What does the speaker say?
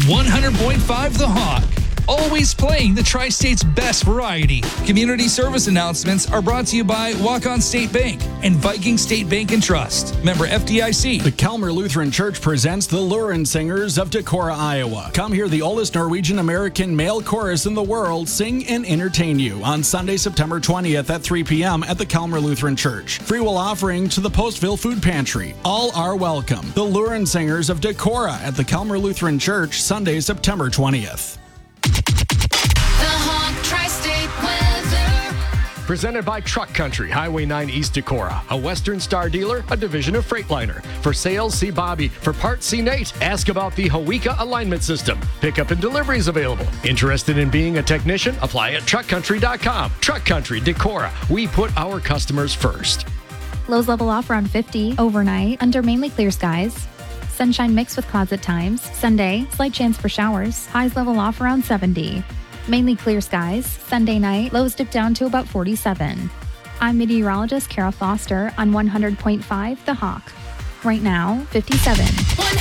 100.5 The Hawk. Always playing the Tri-State's best variety. Community service announcements are brought to you by Walk-On State Bank and Viking State Bank and Trust. Member FDIC. The Calmer Lutheran Church presents the Luren Singers of Decorah, Iowa. Come hear the oldest Norwegian-American male chorus in the world sing and entertain you on Sunday, September 20th at 3 p.m. at the Calmer Lutheran Church. Free will offering to the Postville Food Pantry. All are welcome. The Luren Singers of Decorah at the Calmer Lutheran Church, Sunday, September 20th. Presented by Truck Country, Highway 9 East Decorah, a Western Star dealer, a division of Freightliner. For sales, see Bobby. For parts, see Nate. Ask about the Hawika alignment system. Pickup and deliveries available. Interested in being a technician? Apply at truckcountry.com. Truck Country, Decorah. We put our customers first. Lows level off around 50 overnight under mainly clear skies. Sunshine mixed with clouds at times. Sunday, slight chance for showers. Highs level off around 70. Mainly clear skies. Sunday night, lows dip down to about 47. I'm meteorologist Kara Foster on 100.5 The Hawk. Right now, 57.